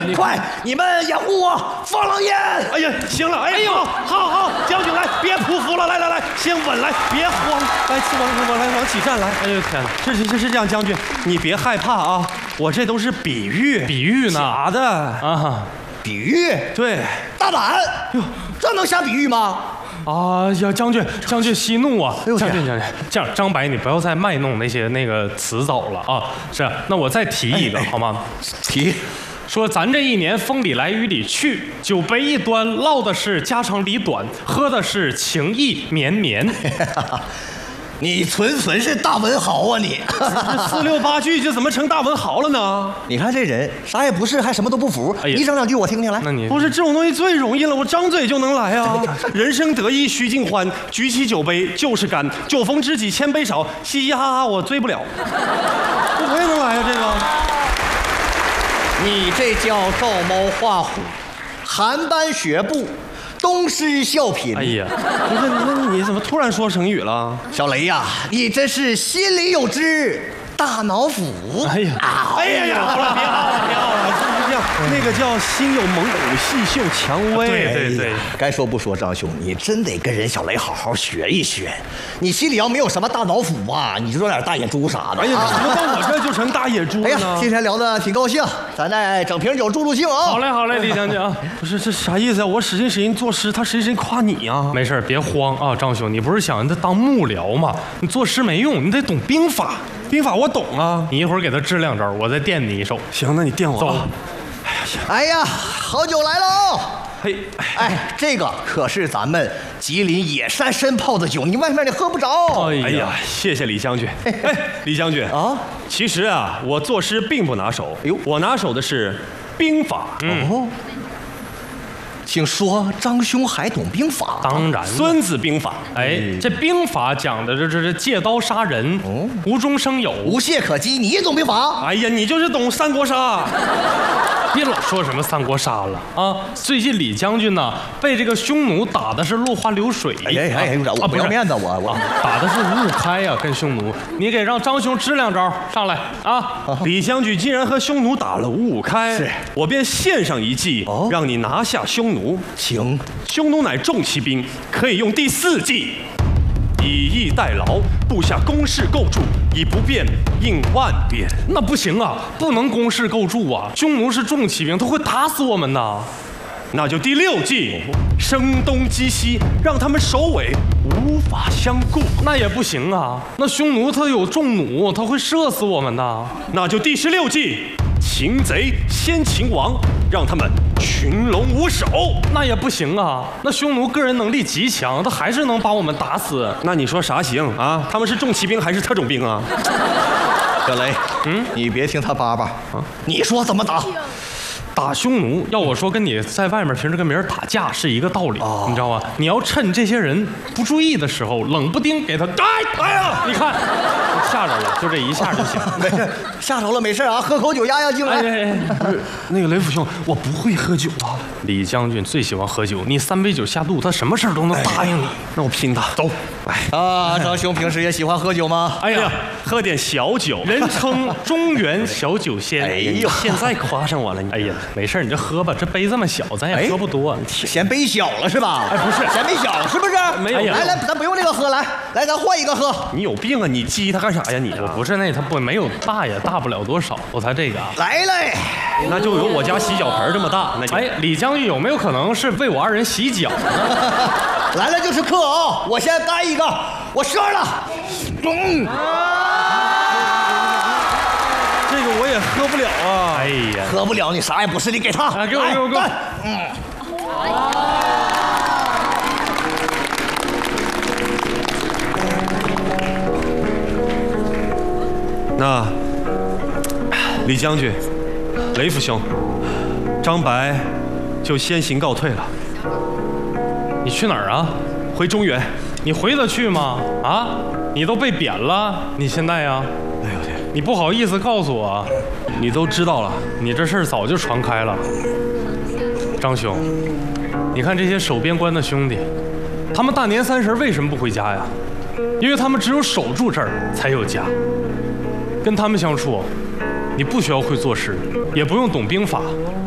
快，你们掩护我，放狼烟！ 哎呀，行了，哎呦，好，将军来，别匍匐了，来，先稳来，别慌，来，往起站来。哎呦天哪，是这样，将军，你别害怕啊，我这都是比喻， 呢？ 假的啊， 比喻？ 对， 大胆，这能下比喻吗？ 啊呀，将军息怒啊！将军，这样，张白，你不要再卖弄那个词藻了啊！是，那我再提一个好吗？ 提。 说咱这一年风里来雨里去，酒杯一端，唠的是家长里短，喝的是情意绵绵。 你纯是大文豪啊你 ！4、6、8句就怎么成大文豪了呢？ 你看这人啥也不是，还什么都不服。你整2句我听听来。 那你不是这种东西最容易了，我张嘴就能来啊！人生得意须尽欢，举起酒杯就是干。酒逢知己千杯少，嘻嘻哈哈我醉不了。我也能来啊这个。 你这叫照猫画虎，寒斑学步，东施效颦。 哎呀，那你怎么突然说成语了？ 小雷呀，你这是心里有知，大脑腐。 哎呀，好了，别好了，就是这样。那个叫心有猛虎，细嗅蔷薇。 对， 该说不说，张兄，你真得跟人小雷好好学一学。你心里要没有什么大脑腐啊，你就说点大野猪啥的。 哎呀，怎么到我这就成大野猪了呢？ 哎呀，今天聊得挺高兴，咱再整瓶酒助兴啊。 好嘞，李将军啊。 不是这啥意思啊？我使劲作诗，他使劲夸你啊。 没事，别慌啊，张兄，你不是想当幕僚吗？你作诗没用，你得懂兵法。 兵法我懂啊， 你一会儿给他支2招，我再垫你一手。 行，那你垫我。 走。 哎呀，好酒来喽！ 嘿， 这个可是咱们吉林野山参泡的酒，你外面你喝不着。 哎呀，谢谢李将军。李将军啊，其实啊，我作诗并不拿手。我拿手的是兵法。 听说张兄还懂兵法？ 当然， 孙子兵法。 这兵法讲的这借刀杀人，无中生有， 无懈可击。你也懂兵法？ 哎呀，你就是懂三国杀。 别老说什么三国杀了啊！最近李将军呢被这个匈奴打的是落花流水。 我不要面子，我打的是五五开呀，跟匈奴。你给让张兄支2招上来啊！ 李将军既然和匈奴打了五五开，我便献上一计，让你拿下匈奴。 请， 匈奴乃重骑兵，可以用第4计。以逸待劳，布下工事构筑，以不变应万变。 那不行啊，不能工事构筑啊！匈奴是重骑兵，他会打死我们的。 那就第6计，声东击西，让他们首尾无法相顾。 那也不行啊，那匈奴他有重弩，他会射死我们的。 那就第16计，擒贼先擒王，让他们群龙无首。 那也不行啊，那匈奴个人能力极强，他还是能把我们打死。 那你说啥行啊？他们是重骑兵还是特种兵啊？ 小雷，你别听他叭叭啊，你说怎么打？ 打匈奴，要我说跟你在外面平时跟别人打架是一个道理，你知道吗？你要趁这些人不注意的时候，冷不丁给他，哎呀，你看吓着了，就这一下就行。 没事，吓着了没事啊，喝口酒压压惊来。 那个雷府兄，我不会喝酒啊。 李将军最喜欢喝酒，你3杯酒下肚，他什么事儿都能答应你。 那我拼他，走。 张兄平时也喜欢喝酒吗？ 哎呀，喝点小酒， 人称中原小酒仙。 哎呦，现在夸上我了，你。 哎呀，没事，你就喝吧，这杯这么小，咱也喝不多。 嫌杯小了是吧？ 不是， 嫌杯小了是不是？ 没有。 来，咱不用这个喝，来，咱换一个喝。 你有病啊？你激他干啥呀你？ 我不是那，他不没有大也大不了多少，我才这个啊。 来嘞， 那就有我家洗脚盆这么大。那李将军有没有可能是为我2人洗脚呢？ 来了就是客啊！我先干一个，我射了。 这个我也喝不了啊！ 哎呀， 喝不了你啥也不是，你给他， 给我干。 那李将军、雷府兄、张白就先行告退了。 你去哪儿啊？ 回中原。 你回得去吗？啊，你都被贬了，你现在呀？ 哎呦天！ 你不好意思告诉我， 你都知道了， 你这事儿早就传开了。张兄，你看这些守边关的兄弟，他们大年30为什么不回家呀？因为他们只有守住这儿才有家。跟他们相处，你不需要会作诗，也不用懂兵法，